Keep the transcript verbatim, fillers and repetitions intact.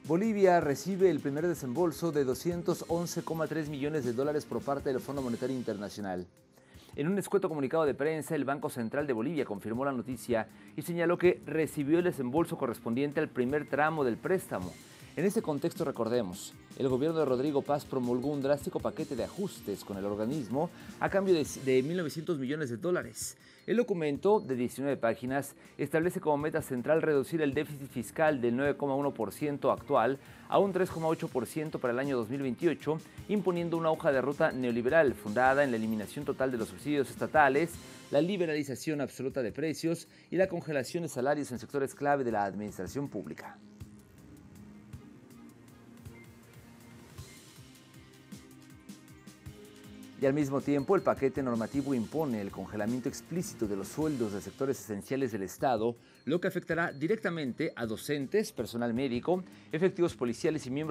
Bolivia recibe el primer desembolso de doscientos once coma tres millones de dólares por parte del Fondo Monetario Internacional. En un escueto comunicado de prensa, el Banco Central de Bolivia confirmó la noticia y señaló que recibió el desembolso correspondiente al primer tramo del préstamo. En ese contexto, recordemos, el gobierno de Rodrigo Paz promulgó un drástico paquete de ajustes con el organismo a cambio de, de mil novecientos millones de dólares. El documento, de diecinueve páginas, establece como meta central reducir el déficit fiscal del nueve coma uno por ciento actual a un tres coma ocho por ciento para el año dos mil veintiocho, imponiendo una hoja de ruta neoliberal fundada en la eliminación total de los subsidios estatales, la liberalización absoluta de precios y la congelación de salarios en sectores clave de la administración pública. Y al mismo tiempo, el paquete normativo impone el congelamiento explícito de los sueldos de sectores esenciales del Estado, lo que afectará directamente a docentes, personal médico, efectivos policiales y miembros